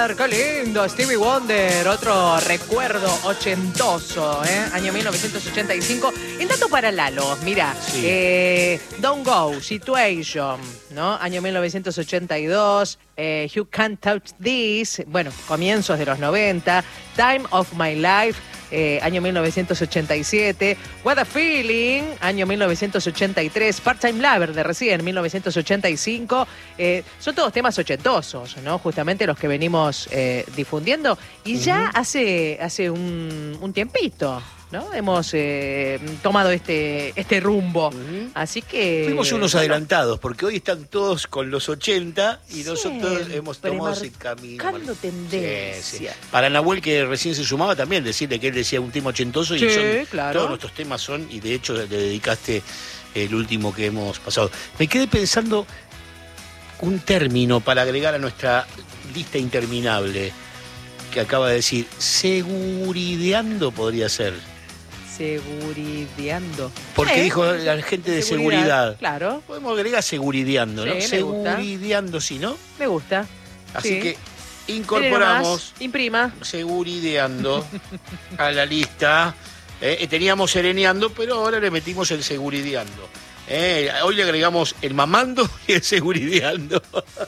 Wonder, qué lindo, Stevie Wonder, otro recuerdo ochentoso, año 1985. El dato para Lalo, mira, sí. Don't Go, Situation, ¿no? Año 1982, You Can't Touch This, bueno, comienzos de los 90, Time of My Life, año 1987, What a Feeling, año 1983, Part-Time Lover de recién, 1985, son todos temas ochentosos, ¿no? Justamente los que venimos difundiendo, y ya hace un tiempito, ¿no? Hemos tomado este rumbo, así que... Fuimos unos adelantados, porque hoy están todos con los 80 y nosotros hemos tomado ese camino. Marcando tendencia. Sí. Para Nahuel, que recién se sumaba, también decirle que él decía un tema ochentoso, sí, y son, claro. Todos nuestros temas son, y de hecho le dedicaste el último que hemos pasado. Me quedé pensando un término para agregar a nuestra lista interminable, que acaba de decir, segurideando podría ser. Segurideando. Porque dijo la gente de seguridad. Claro. Podemos agregar segurideando, ¿no? Sí, segurideando, ¿sí, no? Me gusta. Así que incorporamos imprima segurideando a la lista. Teníamos sereneando, pero ahora le metimos el segurideando. Hoy le agregamos el mamando y el segurideando.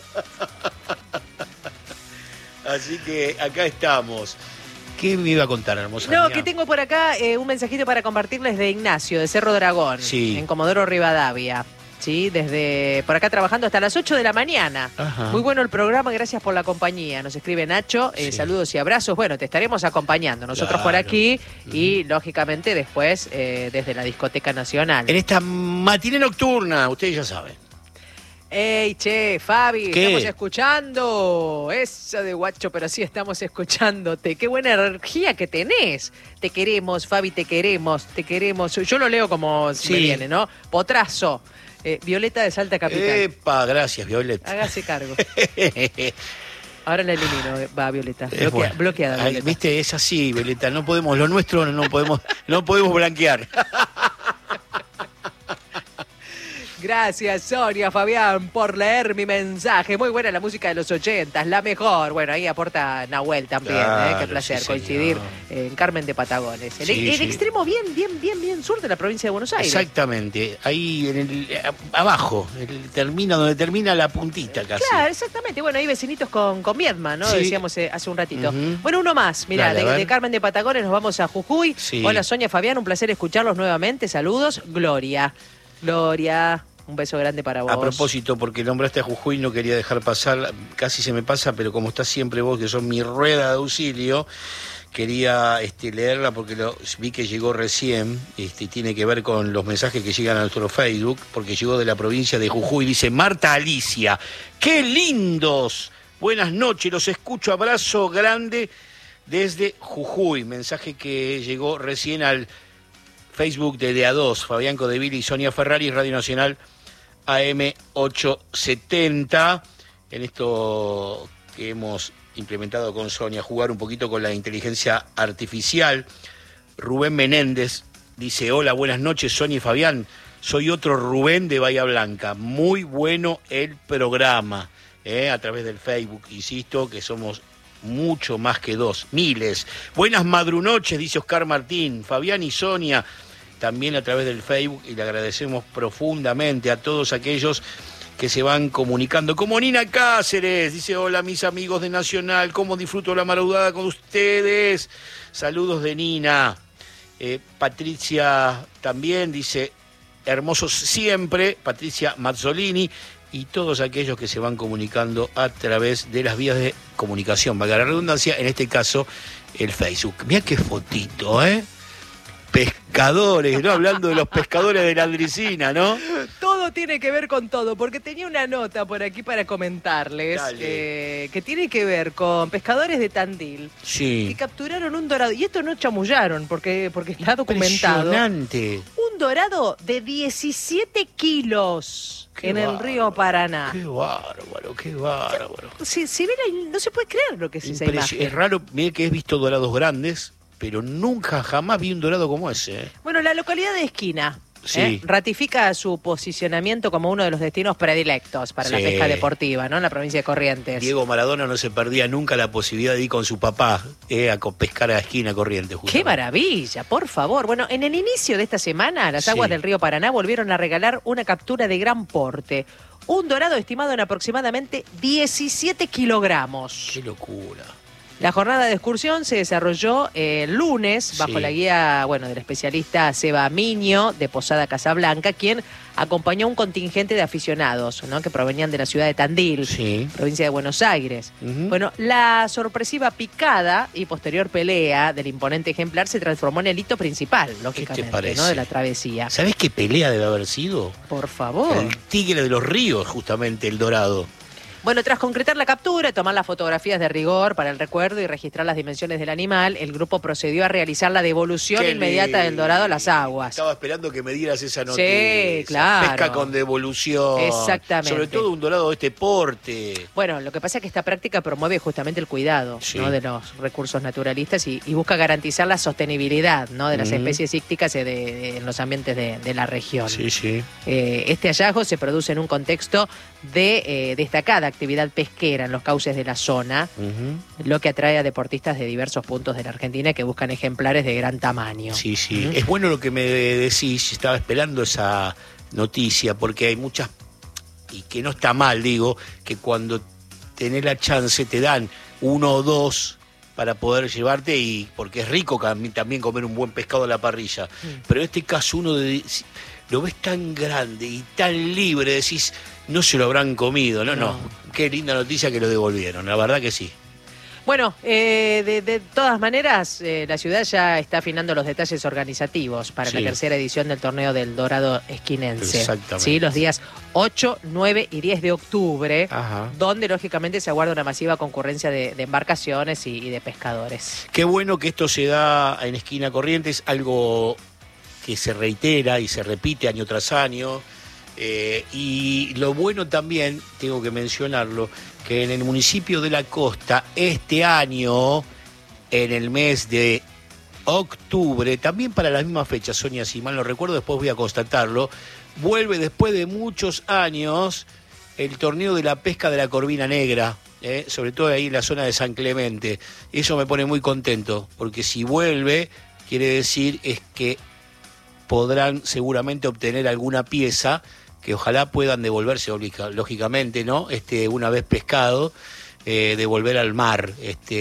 Así que acá estamos. ¿Qué me iba a contar, hermosa mía? Que tengo por acá un mensajito para compartirles de Ignacio, de Cerro Dragón, en Comodoro Rivadavia. Sí, desde por acá trabajando hasta las 8 de la mañana. Ajá. Muy bueno el programa, gracias por la compañía. Nos escribe Nacho, saludos y abrazos. Bueno, te estaremos acompañando nosotros por aquí y, lógicamente, después desde la Discoteca Nacional. En esta matiné nocturna, ustedes ya saben. ¡Ey, che, Fabi! ¿Qué? Estamos escuchando eso de guacho, pero sí estamos escuchándote. ¡Qué buena energía que tenés! Te queremos, Fabi, te queremos. Yo lo leo como me viene, ¿no? Potrazo. Violeta de Salta Capital. ¡Epa! Gracias, Violeta. Hágase cargo. Ahora la elimino, va, Violeta. Bloqueada, Violeta. Ay, viste, es así, Violeta. No podemos, lo nuestro no podemos blanquear. Gracias, Sonia, Fabián, por leer mi mensaje. Muy buena la música de los 80, la mejor. Bueno, ahí aporta Nahuel también. Claro, qué placer coincidir en Carmen de Patagones. El extremo bien sur de la provincia de Buenos Aires. Exactamente. Ahí abajo, donde termina la puntita casi. Claro, exactamente. Bueno, ahí vecinitos con Viedma, ¿no? Decíamos hace un ratito. Bueno, uno más. Mirá, de Carmen de Patagones nos vamos a Jujuy. Hola, Sonia, Fabián, un placer escucharlos nuevamente. Saludos. Gloria, un beso grande para vos. A propósito, porque nombraste a Jujuy, no quería dejar pasar, casi se me pasa, pero como estás siempre vos, que sos mi rueda de auxilio, quería leerla porque vi que llegó recién, tiene que ver con los mensajes que llegan a nuestro Facebook, porque llegó de la provincia de Jujuy, dice Marta Alicia, ¡qué lindos! Buenas noches, los escucho, abrazo grande desde Jujuy, mensaje que llegó recién al Facebook de A2, Fabián Codeville y Sonia Ferrari, Radio Nacional AM870, en esto que hemos implementado con Sonia, jugar un poquito con la inteligencia artificial. Rubén Menéndez dice, hola, buenas noches, Sonia y Fabián, soy otro Rubén de Bahía Blanca, muy bueno el programa, a través del Facebook, insisto que somos mucho más que dos, miles. Buenas madrunoches, dice Oscar Martín, Fabián y Sonia, también a través del Facebook, y le agradecemos profundamente a todos aquellos que se van comunicando. Como Nina Cáceres, dice, hola mis amigos de Nacional, cómo disfruto la madrugada con ustedes. Saludos de Nina. Patricia también dice, hermosos siempre, Patricia Mazzolini, y todos aquellos que se van comunicando a través de las vías de comunicación, valga la redundancia, en este caso el Facebook. Mirá qué fotito, pescadores, ¿no? Hablando de los pescadores de la Andricina, ¿no? Todo tiene que ver con todo, porque tenía una nota por aquí para comentarles que tiene que ver con pescadores de Tandil que capturaron un dorado, y esto no chamullaron porque está documentado. Impresionante. Un dorado de 17 kilos el río Paraná. Qué bárbaro, qué bárbaro. Si ven ahí, no se puede creer lo que es esa imagen. Es raro, mire que he visto dorados grandes, pero jamás vi un dorado como ese. Bueno, la localidad de Esquina, Sí. ratifica su posicionamiento como uno de los destinos predilectos para la pesca deportiva, ¿no? En la provincia de Corrientes. Diego Maradona no se perdía nunca la posibilidad de ir con su papá a pescar a esquina Corrientes. Justamente. ¡Qué maravilla, por favor! Bueno, en el inicio de esta semana, las aguas del río Paraná volvieron a regalar una captura de gran porte. Un dorado estimado en aproximadamente 17 kilogramos. ¡Qué locura! La jornada de excursión se desarrolló el lunes bajo la guía, del especialista Seba Miño de Posada Casablanca, quien acompañó a un contingente de aficionados, ¿no? Que provenían de la ciudad de Tandil, provincia de Buenos Aires. Bueno, la sorpresiva picada y posterior pelea del imponente ejemplar se transformó en el hito principal, lógicamente, ¿Qué te parece? ¿no? De la travesía. ¿Sabés qué pelea debe haber sido? Por favor. El tigre de los ríos, justamente, el dorado. Bueno, tras concretar la captura, tomar las fotografías de rigor para el recuerdo y registrar las dimensiones del animal, el grupo procedió a realizar la devolución inmediata del dorado a las aguas. Estaba esperando que me dieras esa noticia. Sí, claro. Pesca con devolución. Exactamente. Sobre todo un dorado de este porte. Bueno, lo que pasa es que esta práctica promueve justamente el cuidado, ¿no? De los recursos naturalistas y busca garantizar la sostenibilidad, ¿no? De las especies ícticas en los ambientes de la región. Sí. Este hallazgo se produce en un contexto de destacada actividad pesquera en los cauces de la zona, lo que atrae a deportistas de diversos puntos de la Argentina que buscan ejemplares de gran tamaño. Sí. Es bueno lo que me decís, estaba esperando esa noticia, porque hay muchas, y que no está mal, digo, que cuando tenés la chance te dan 1 o 2 para poder llevarte, y porque es rico también comer un buen pescado a la parrilla, pero en este caso uno lo ves tan grande y tan libre, decís, no se lo habrán comido, no. Qué linda noticia que lo devolvieron, la verdad que sí. Bueno, de todas maneras, la ciudad ya está afinando los detalles organizativos para la tercera edición del torneo del Dorado Esquinense. Exactamente. Sí, los días 8, 9 y 10 de octubre, donde lógicamente se aguarda una masiva concurrencia de embarcaciones y de pescadores. Qué bueno que esto se da en Esquina Corrientes, algo que se reitera y se repite año tras año. Y lo bueno también, tengo que mencionarlo, que en el municipio de La Costa, este año, en el mes de octubre, también para la misma fecha, Sonia, si mal no recuerdo, después voy a constatarlo, vuelve después de muchos años el torneo de la pesca de la corvina negra, sobre todo ahí en la zona de San Clemente. Eso me pone muy contento, porque si vuelve, quiere decir es que podrán seguramente obtener alguna pieza que ojalá puedan devolverse, lógicamente, ¿no? Una vez pescado, devolver al mar.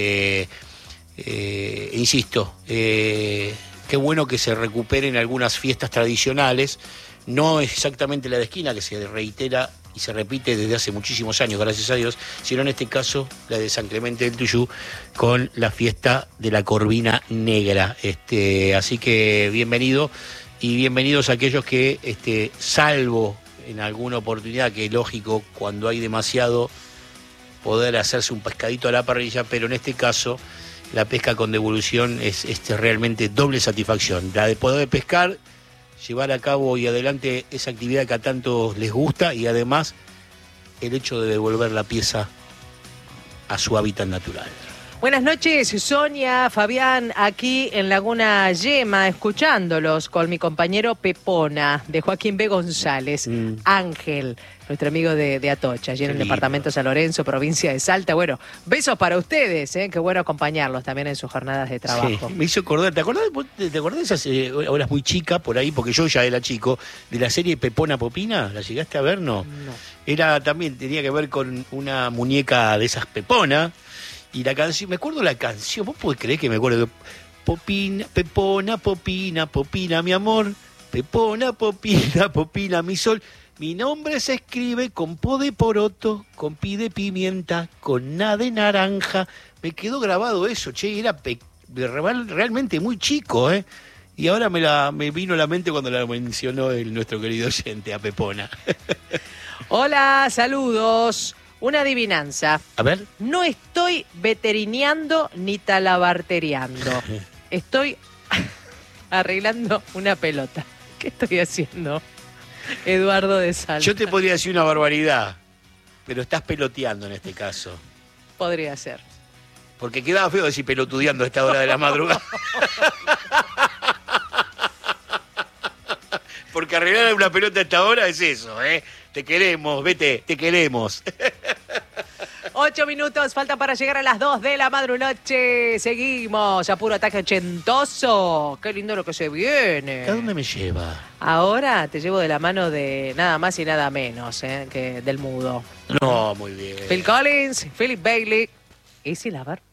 Insisto, qué bueno que se recuperen algunas fiestas tradicionales, no exactamente la de esquina, que se reitera y se repite desde hace muchísimos años, gracias a Dios, sino en este caso la de San Clemente del Tuyú, con la fiesta de la corvina negra. Así que bienvenido. Y bienvenidos a aquellos que, salvo en alguna oportunidad, que es lógico cuando hay demasiado, poder hacerse un pescadito a la parrilla, pero en este caso la pesca con devolución es realmente doble satisfacción. La de poder pescar, llevar a cabo y adelante esa actividad que a tantos les gusta, y además el hecho de devolver la pieza a su hábitat natural. Buenas noches, Sonia, Fabián, aquí en Laguna Yema, escuchándolos con mi compañero Pepona, de Joaquín B. González, Ángel, nuestro amigo de Atocha, allí en el departamento San Lorenzo, provincia de Salta. Bueno, besos para ustedes, qué bueno acompañarlos también en sus jornadas de trabajo. Sí, me hizo acordar, ¿te acordás de esas, ahora es muy chica por ahí, porque yo ya era chico, de la serie Pepona Popina? ¿La llegaste a ver, no? No. También tenía que ver con una muñeca de esas Pepona. Y la canción, me acuerdo la canción, ¿vos podés creer que me acuerdo? Popina, Pepona, Popina, Popina, mi amor, Pepona, Popina, Popina, mi sol. Mi nombre se escribe con po de poroto, con pi de pimienta, con na de naranja. Me quedó grabado eso, che, era realmente muy chico, Y ahora me vino a la mente cuando la mencionó nuestro querido oyente, a Pepona. Hola, saludos. Una adivinanza. A ver. No estoy veterineando ni talabartereando. Estoy arreglando una pelota. ¿Qué estoy haciendo? Eduardo de Salta. Yo te podría decir una barbaridad, pero estás peloteando en este caso. Podría ser. Porque quedaba feo decir pelotudeando a esta hora de la madrugada. Porque arreglar una pelota a esta hora es eso, ¿eh? Te queremos, vete, te queremos. 8 minutos faltan para llegar a las 2 de la madrugada. Seguimos a puro ataque ochentoso. Qué lindo lo que se viene. ¿A dónde me lleva? Ahora te llevo de la mano de nada más y nada menos que del mudo. No, muy bien. Phil Collins, Philip Bailey y Easy Lover.